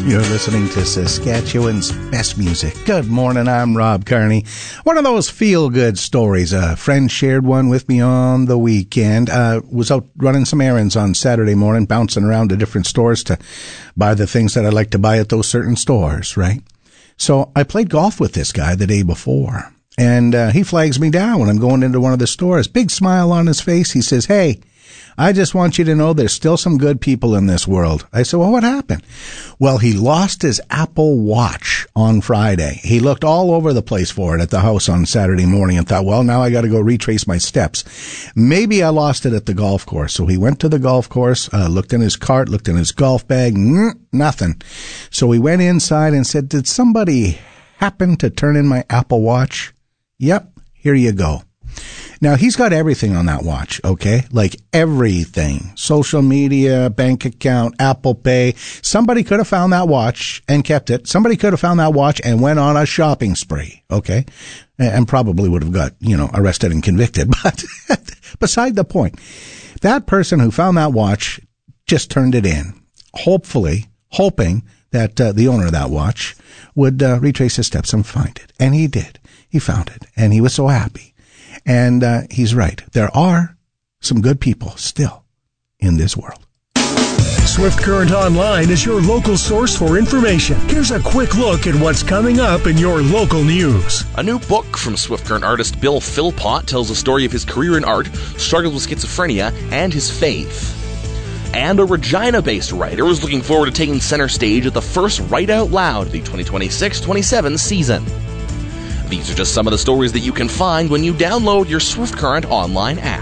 You're listening to Saskatchewan's best music. Good morning, I'm Rob Carney. One of those feel-good stories. A friend shared one with me on the weekend. Was out running some errands on Saturday morning, bouncing around to different stores to buy the things that I like to buy at those certain stores, right? So I played golf with this guy the day before, and he flags me down when I'm going into one of the stores. Big smile on his face. He says, "Hey, I just want you to know there's still some good people in this world." I said, "Well, what happened?" "Well, he lost his Apple Watch on Friday. He looked all over the place for it at the house on Saturday morning and thought, well, now I got to go retrace my steps. Maybe I lost it at the golf course." So he went to the golf course, looked in his cart, looked in his golf bag, nothing. So he went inside and said, "Did somebody happen to turn in my Apple Watch?" "Yep, here you go." Now, he's got everything on that watch, okay? Like everything. Social media, bank account, Apple Pay. Somebody could have found that watch and kept it. Somebody could have found that watch and went on a shopping spree, okay? And probably would have got, arrested and convicted. But beside the point, that person who found that watch just turned it in, hoping that the owner of that watch would retrace his steps and find it. And he did. He found it, and he was so happy. And he's right. There are some good people still in this world. Swift Current Online is your local source for information. Here's a quick look at what's coming up in your local news. A new book from Swift Current artist Bill Philpott tells the story of his career in art, struggles with schizophrenia, and his faith. And a Regina-based writer is looking forward to taking center stage at the first Write Out Loud, the 2026-27 season. These are just some of the stories that you can find when you download your Swift Current online app.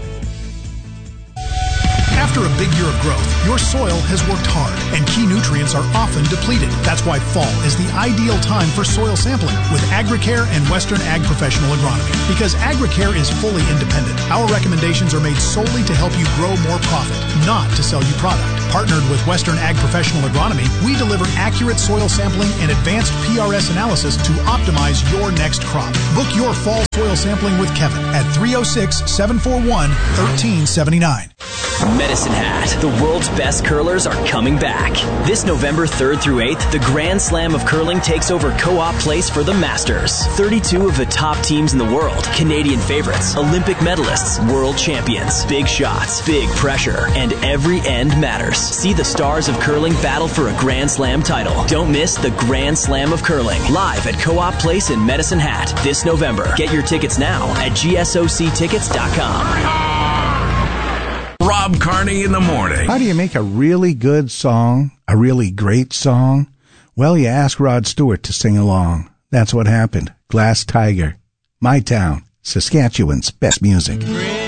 After a big year of growth, your soil has worked hard, and key nutrients are often depleted. That's why fall is the ideal time for soil sampling with Agricare and Western Ag Professional Agronomy. Because Agricare is fully independent, our recommendations are made solely to help you grow more profit, not to sell you product. Partnered with Western Ag Professional Agronomy, we deliver accurate soil sampling and advanced PRS analysis to optimize your next crop. Book your fall soil sampling with Kevin at 306-741-1379. Medicine Hat, the world's best curlers are coming back. This November 3rd through 8th, the Grand Slam of Curling takes over Co-op Place for the Masters. 32 of the top teams in the world, Canadian favorites, Olympic medalists, world champions, big shots, big pressure, and every end matters. See the stars of curling battle for a Grand Slam title. Don't miss the Grand Slam of Curling, live at Co-op Place in Medicine Hat this November. Get your tickets now at gsoctickets.com. Rob Carney in the morning. How do you make a really good song, a really great song? Well, you ask Rod Stewart to sing along. That's what happened. Glass Tiger, My Town, Saskatchewan's best music.